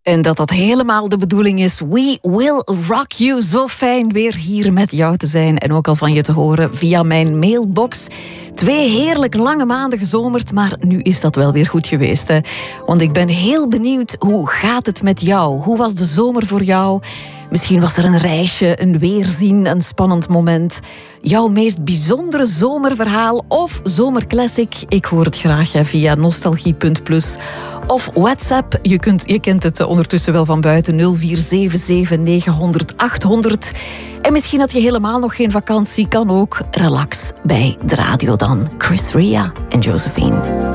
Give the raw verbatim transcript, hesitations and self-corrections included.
En dat dat helemaal de bedoeling is. We will rock you. Zo fijn weer hier met jou te zijn. En ook al van je te horen via mijn mailbox. Twee heerlijk lange maanden gezomerd. Maar nu is dat wel weer goed geweest. Hè? Want ik ben heel benieuwd. Hoe gaat het met jou? Hoe was de zomer voor jou? Misschien was er een reisje, een weerzien, een spannend moment. Jouw meest bijzondere zomerverhaal of zomerclassic? Ik hoor het graag hè, via nostalgie punt plus of WhatsApp. Je, kunt, je kent het ondertussen wel van buiten. nul vier zeven zeven negen nul nul acht honderd. En misschien had je helemaal nog geen vakantie. Kan ook. Relax bij de radio dan. Chris Rea en Josephine.